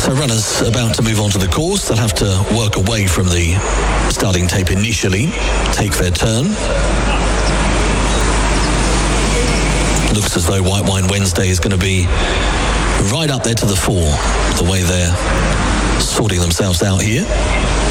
So runners about to move on to the course. They'll have to work away from the starting tape initially, take their turn. Looks as though White Wine Wednesday is going to be right up there to the fore, the way they're sorting themselves out here.